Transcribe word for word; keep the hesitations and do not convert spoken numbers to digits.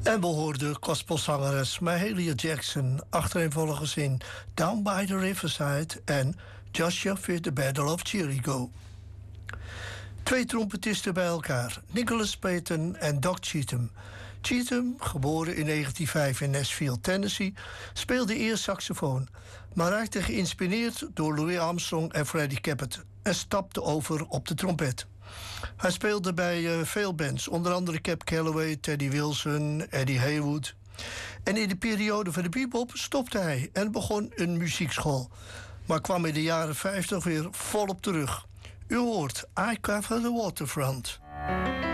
En we hoorden gospelzangeres Mahalia Jackson achtereenvolgens in Down by the Riverside en Joshua for the Battle of Jericho. Twee trompetisten bij elkaar, Nicholas Payton en Doc Cheatham. Cheatham, geboren in negentien vijf in Nashville, Tennessee, speelde eerst saxofoon, maar raakte geïnspireerd door Louis Armstrong en Freddie Caput en stapte over op de trompet. Hij speelde bij uh, veel bands, onder andere Cab Calloway, Teddy Wilson, Eddie Haywood. En in de periode van de bebop stopte hij en begon een muziekschool, maar kwam in de jaren vijftig weer volop terug. U hoort I Cover the Waterfront.